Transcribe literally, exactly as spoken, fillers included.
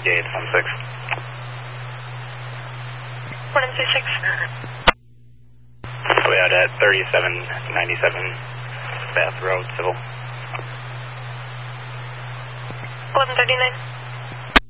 eight one six. one three six. We out at thirty-seven ninety-seven Bath Road, Civil. eleven thirty-nine.